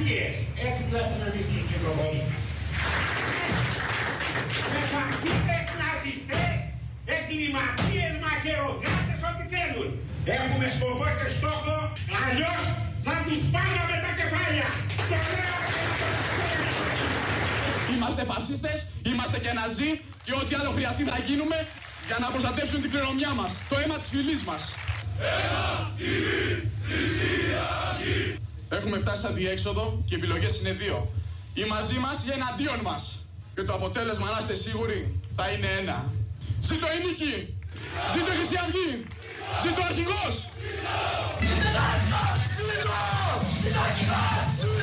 μαλακίες. Έτσι βλέπουμε εμείς τους ψυχολογούς μας. Με φασίστες, ναζιστές, εγκληματίες, μαχαιροδράτες, ό,τι θέλουν. Έχουμε σκοπό και στόχο, αλλιώς θα τους πάμε με τα κεφάλια. Είμαστε φασίστες, είμαστε και ναζί και ό,τι άλλο χρειαστεί θα γίνουμε για να προστατεύσουν την κληρονομιά μας, το αίμα της φυλής μας. Ένα, τιμή, θυσία, γη. Έχουμε φτάσει σε διέξοδο και οι επιλογές είναι δύο. Ή μαζί μας ή εναντίον μας. Και το αποτέλεσμα, να είστε σίγουροι, θα είναι ένα. Ζήτω η νίκη! Ζήτω η Χρυσή Αυγή! Ζήτω ο αρχηγός! Ζήτω το αρχηγός! Ζήτω ο αρχηγός!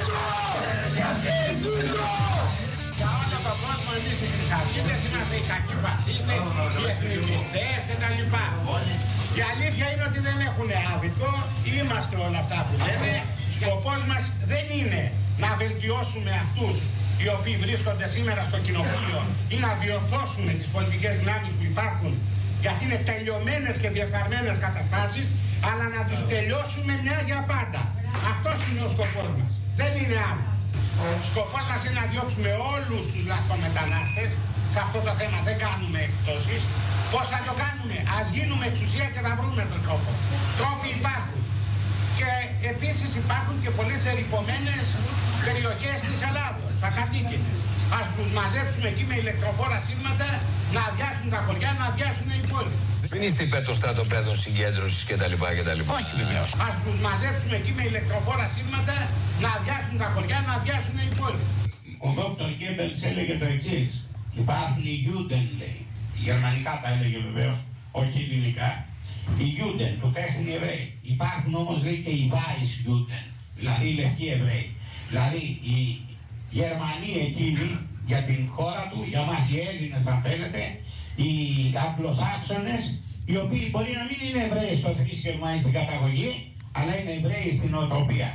Ζήτω! Για όλο τον κόσμο εμείς οι χρυσαυγίτες είμαστε οι κακοί φασίστες, οι εθνικιστές κτλ. Η αλήθεια είναι ότι δεν έχουν άδικο, είμαστε όλα αυτά που λένε. Σκοπός μας δεν είναι να βελτιώσουμε αυτούς οι οποίοι βρίσκονται σήμερα στο κοινοβούλιο ή να διορθώσουμε τις πολιτικές δυνάμεις που υπάρχουν, γιατί είναι τελειωμένες και διεφθαρμένες καταστάσεις, αλλά να τους τελειώσουμε μια για πάντα. Αυτός είναι ο σκοπός μας. Δεν είναι άλλο. Ο σκοπός μας είναι να διώξουμε όλους τους λαθρομετανάστες. Σε αυτό το θέμα δεν κάνουμε εκπτώσεις. Πώς θα το κάνουμε? Ας γίνουμε εξουσία και θα βρούμε τον τρόπο. Τρόποι υπάρχουν. Και επίσης υπάρχουν και πολλές ερειπωμένες περιοχές της Ελλάδος, ακατοίκητες. Ας τους μαζέψουμε εκεί με ηλεκτροφόρα σύρματα, να αδειάσουν τα χωριά, να αδειάσουν οι πόλεις. Μην είστε υπέρ των στρατοπέδων συγκέντρωσης κτλ. Όχι βεβαίως. Ας τους μαζέψουμε εκεί με ηλεκτροφόρα σύρματα, να αδειάσουν τα χωριά, να αδειάσουν οι πόλεις. Ο Δόκτωρ Γκέμπελς έλεγε το εξής. Υπάρχουν οι Juden, λέει. Γερμανικά τα έλεγε βεβαίως, όχι ελληνικά. Οι Juden, που θέσουν οι Εβραίοι. Υπάρχουν όμως, λέει, και οι Weissjuden, δηλαδή οι λευκοί Εβραίοι. Δηλαδή οι Γερμανοί εκείνοι για την χώρα του, για μας οι Έλληνες αν θέλετε, οι Αγγλοσάξονες, οι οποίοι μπορεί να μην είναι Εβραίοι στο θρήσκευμα ή στην καταγωγή, αλλά είναι Εβραίοι στην νοοτροπία.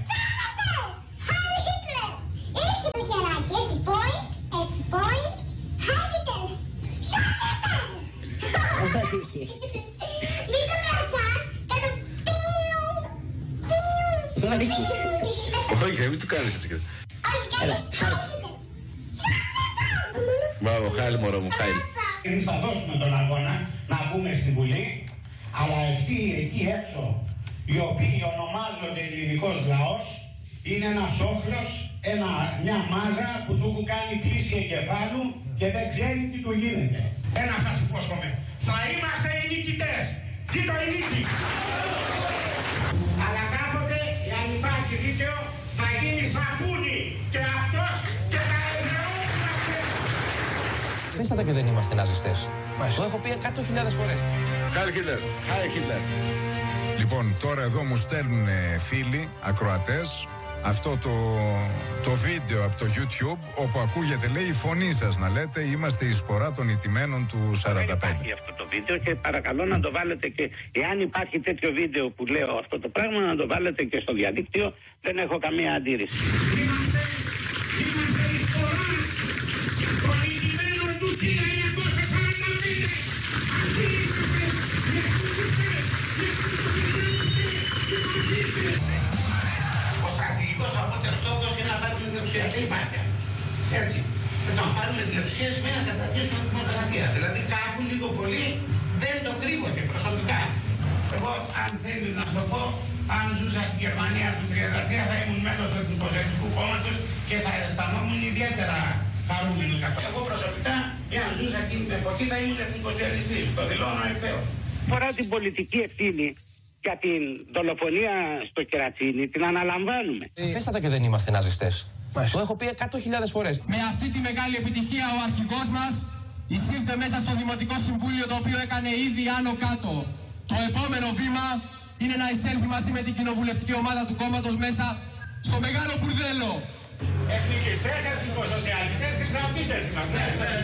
Όχι, μην του κάνεις έτσι. Μπράβο, χάλη μωρό μου, χάλη. Εμείς θα δώσουμε τον αγώνα να βγούμε στη Βουλή, αλλά αυτοί εκεί έξω, οι οποίοι ονομάζονται ελληνικός λαός, είναι ένας όχλος, μια μάζα που του έχουν κάνει κλίση εγκεφάλου και δεν ξέρει τι του γίνεται. Ένα σας υπόσχομαι, θα είμαστε οι νικητές. Ζήτω η νίκη! Αλλά κάποτε, αν υπάρχει δίκαιο, θα γίνει σαπούνι και αυτός και τα εδραιούμαστε. Πέσατε και δεν είμαστε ναζιστές. Το έχω πει 100.000 φορές. Χάι Χίτλερ, χάι Χίτλερ. Λοιπόν, τώρα εδώ μου στέλνουν φίλοι, ακροατές, αυτό το βίντεο από το YouTube, όπου ακούγεται, λέει, η φωνή σας να λέτε είμαστε η σπορά των ηττημένων του 45. Υπάρχει αυτό το βίντεο και παρακαλώ να το βάλετε και εάν υπάρχει τέτοιο βίντεο που λέω αυτό το πράγμα να το βάλετε και στο διαδίκτυο, δεν έχω καμία αντίρρηση. Είμαστε η σπορά των ηττημένων του 1945. Ο στρατηγικός απότερος στόχος είναι να πάρουμε την εξουσία. Δεν υπάρχει αυτό. Έτσι. Να πάρουμε την εξουσία σημαίνει να καταργήσουμε τη δημοκρατία. Δηλαδή κάπου λίγο πολύ δεν το κρύβω και προσωπικά. Εγώ, αν θέλει να σου το πω, αν ζούσα στη Γερμανία του 1933 θα ήμουν μέλος του Εθνικοσοσιαλιστικού Κόμματος και θα αισθανόμουν ιδιαίτερα χαρούμενο. Εγώ προσωπικά, εάν ζούσα εκείνη την εποχή, θα ήμουν εθνικοσοσιαλιστής. Το δηλώνω ευθέως. Φορά την πολιτική ευθύνη για την δολοφονία στο Κερατσίνι, την αναλαμβάνουμε. Σαφέστατα και δεν είμαστε ναζιστές. Το έχω πει 100.000 φορές. Με αυτή τη μεγάλη επιτυχία ο αρχηγός μας εισήλθε μέσα στο Δημοτικό Συμβούλιο, το οποίο έκανε ήδη άνω κάτω. Το επόμενο βήμα είναι να εισέλθει μαζί με την κοινοβουλευτική ομάδα του κόμματος μέσα στο μεγάλο μπουρδέλο. Εθνικιστές, εθνικοσοσιαλιστές, χρυσαυγίτες είμαστε.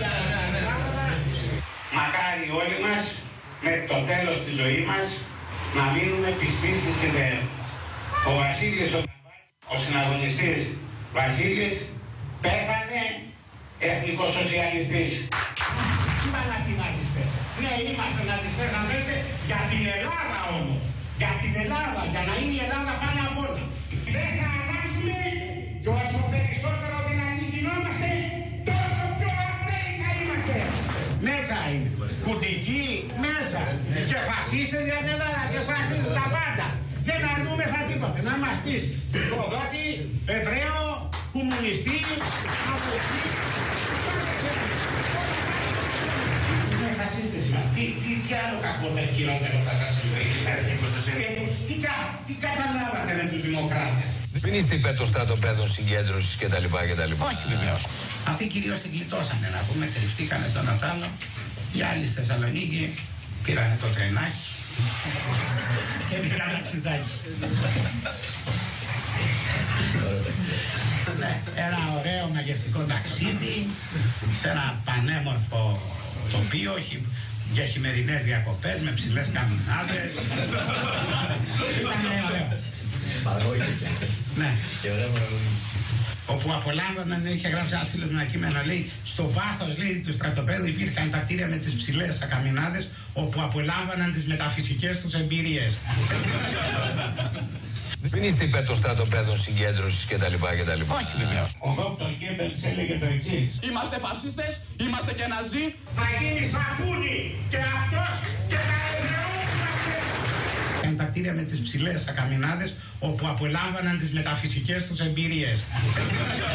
Μακάρι όλοι μας με το τέλος της ζωής μας να μείνουμε πιστοί στις ιδέες. Ο Βασίλης, ο συναγωνιστής Βασίλης, πέθανε εθνικοσοσιαλιστής. Τι μαλακοί ναζιστές. Ναι, είμαστε ναζιστές να λέτε για την Ελλάδα όμως. Για την Ελλάδα, για να είναι η Ελλάδα πάνω απ' όλα. Δεν θα αλλάξουμε Και όσο περισσότερο δυνατοί γινόμαστε, τόσο πιο ακραίοι θα είμαστε. Μέσα είναι. Κουντικοί μέσα. Και φασίστες για την Ελλάδα και φασίστες τα πάντα. Δεν αρνούμεθα τίποτε. Να μας πεις προδότη, Πετραίο, κομμουνιστή, αυλευτή. Είναι φασίστες είμαστε. Τι άλλο κακό δεν χειρότερο θα σας συμβεί. Τι καταλάβατε με τους δημοκράτες. Μην είστε υπέρ των στρατοπέδων συγκέντρωσης κτλ. Όχι βεβαίως. Αυτοί κυρίως την γλιτώσανε να πούμε, κρυφτήκανε τον Ατάλο. Οι άλλοι στη Θεσσαλονίκη πήρανε το τρενάκι και πήραν ταξιδάκι. Ναι, ένα ωραίο μαγευτικό ταξίδι σε ένα πανέμορφο τοπίο για χειμερινές διακοπές με ψηλές καμινάδες. Ήταν ωραίο. Ναι. Όπου απολάμβαναν, είχε γράψει ένας φίλος μου ένα κείμενο, λέει, στο βάθος, λέει, του στρατοπέδου υπήρχαν τα κτίρια με τις ψηλές ακαμινάδες, όπου απολάμβαναν τις μεταφυσικές τους εμπειρίες. Μην είστε υπέρ των στρατοπέδων συγκέντρωσης κτλ. Όχι βεβαίως. Ο Δόκτωρ Γκέμπελς έλεγε το εξής. Είμαστε φασίστες, είμαστε και ναζί. Θα γίνει σαπούνι και αυτός και τα τα κτίρια με τις ψηλές ακαμινάδες, όπου απολάμβαναν τις μεταφυσικές τους εμπειρίες.